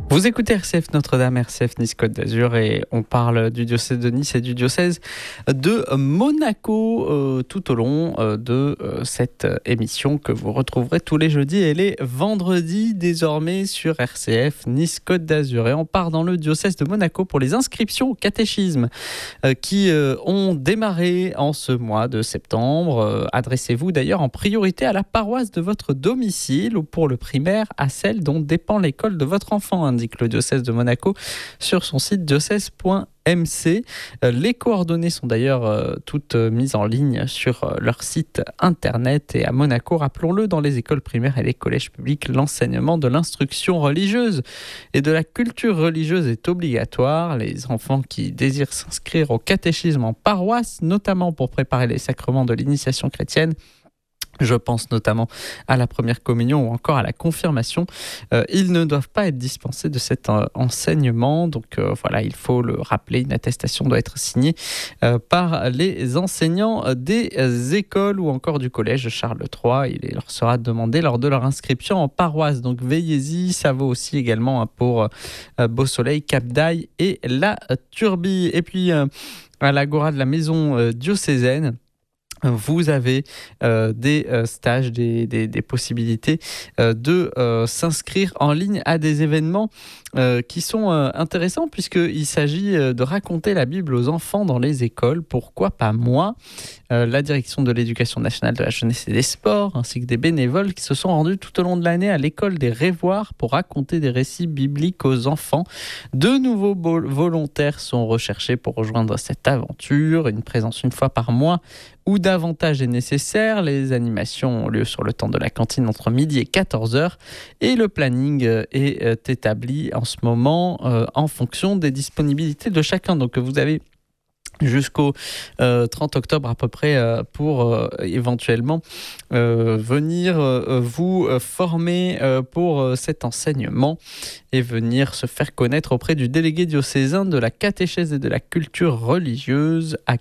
Vous écoutez RCF Notre-Dame, RCF Nice-Côte d'Azur et on parle du diocèse de Nice et du diocèse de Monaco tout au long de cette émission que vous retrouverez tous les jeudis et les vendredis désormais sur RCF Nice-Côte d'Azur. Et on part dans le diocèse de Monaco pour les inscriptions au catéchisme qui ont démarré en ce mois de septembre. Adressez-vous d'ailleurs en priorité à la paroisse de votre domicile ou pour le primaire à celle dont dépend l'école de votre enfant, indique le diocèse de Monaco sur son site diocèse.mc. Les coordonnées sont d'ailleurs toutes mises en ligne sur leur site internet. Et à Monaco, rappelons-le, dans les écoles primaires et les collèges publics, l'enseignement de l'instruction religieuse et de la culture religieuse est obligatoire. Les enfants qui désirent s'inscrire au catéchisme en paroisse, notamment pour préparer les sacrements de l'initiation chrétienne, je pense notamment à la première communion ou encore à la confirmation. Ils ne doivent pas être dispensés de cet enseignement. Donc voilà, il faut le rappeler, une attestation doit être signée par les enseignants des écoles ou encore du collège Charles III. Il leur sera demandé lors de leur inscription en paroisse. Donc veillez-y, ça vaut aussi également pour Beau-Soleil, Cap-d'Aille et la Turbie. Et puis à l'Agora de la maison diocésaine, vous avez des stages, des possibilités de s'inscrire en ligne à des événements qui sont intéressants puisqu'il s'agit de raconter la Bible aux enfants dans les écoles. Pourquoi pas moi ? La direction de l'éducation nationale de la jeunesse et des sports ainsi que des bénévoles qui se sont rendus tout au long de l'année à l'école des Révoirs pour raconter des récits bibliques aux enfants. De nouveaux volontaires sont recherchés pour rejoindre cette aventure. Une présence une fois par mois ou davantage est nécessaire. Les animations ont lieu sur le temps de la cantine entre midi et 14h et le planning est établi en ce moment en fonction des disponibilités de chacun. Donc vous avez jusqu'au 30 octobre à peu près pour éventuellement venir vous former pour cet enseignement et venir se faire connaître auprès du délégué diocésain de la catéchèse et de la culture religieuse à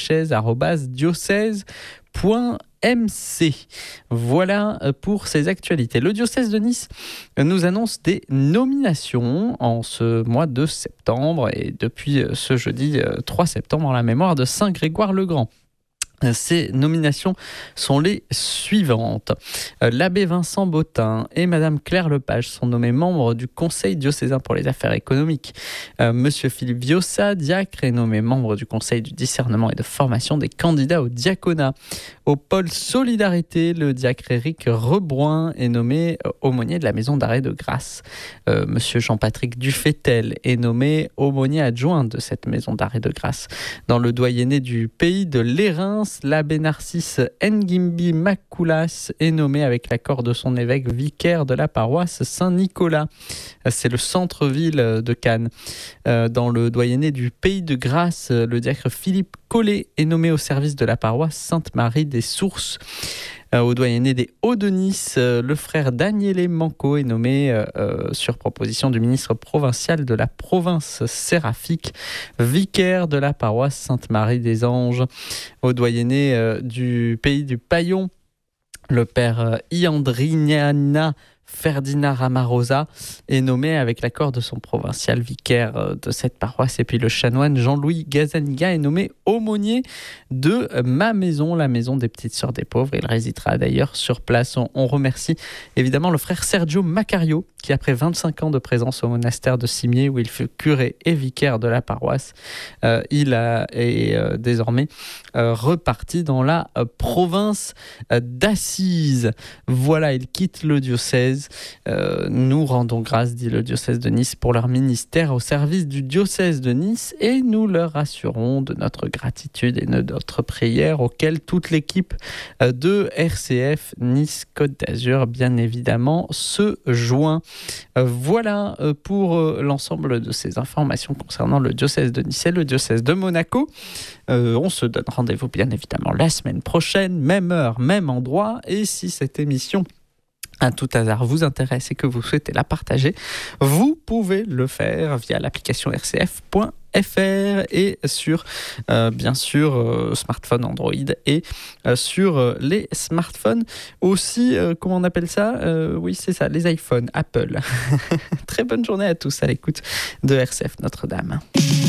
catéchèse@diocèse.mc. Voilà pour ces actualités. Le diocèse de Nice nous annonce des nominations en ce mois de septembre et depuis ce jeudi 3 septembre en la mémoire de Saint Grégoire le Grand. Ces nominations sont les suivantes. L'abbé Vincent Bottin et Madame Claire Lepage sont nommés membres du Conseil diocésain pour les affaires économiques. Monsieur Philippe Viossa, diacre, est nommé membre du Conseil du discernement et de formation des candidats au diaconat. Au pôle Solidarité, le diacre Éric Rebroin est nommé aumônier de la maison d'arrêt de Grasse. Monsieur Jean-Patrick Dufetel est nommé aumônier adjoint de cette maison d'arrêt de Grasse. Dans le doyenné du pays de l'Érins, l'abbé Narcisse Ngimbi Makoulas est nommé avec l'accord de son évêque vicaire de la paroisse Saint-Nicolas. C'est le centre-ville de Cannes. Dans le doyenné du Pays de Grasse, le diacre Philippe Collet est nommé au service de la paroisse Sainte-Marie des Sources. Au doyenné des Hauts-de-Nice, le frère Daniele Manco est nommé sur proposition du ministre provincial de la province séraphique, vicaire de la paroisse Sainte-Marie des Anges. Au doyenné du pays du Paillon, le père Iandrignana Ferdinand Ramarosa est nommé avec l'accord de son provincial vicaire de cette paroisse. Et puis le chanoine Jean-Louis Gazaniga est nommé aumônier de ma maison, la maison des petites sœurs des pauvres. Il résidera d'ailleurs sur place. On remercie évidemment le frère Sergio Macario qui, après 25 ans de présence au monastère de Cimier où il fut curé et vicaire de la paroisse, est désormais reparti dans la province d'Assise. Voilà, il quitte le diocèse. Nous rendons grâce, dit le diocèse de Nice, pour leur ministère au service du diocèse de Nice et nous leur assurons de notre gratitude et de notre prière auquel toute l'équipe de RCF Nice-Côte d'Azur, bien évidemment, se joint. Voilà pour l'ensemble de ces informations concernant le diocèse de Nice et le diocèse de Monaco. On se donne rendez-vous bien évidemment la semaine prochaine, même heure, même endroit. Et si cette émission à tout hasard vous intéresse et que vous souhaitez la partager, vous pouvez le faire via l'application rcf.fr. et sur bien sûr smartphone Android et sur les smartphones aussi, comment on appelle ça, oui c'est ça, les iPhones Apple. Très bonne journée à tous à l'écoute de RCF Notre-Dame.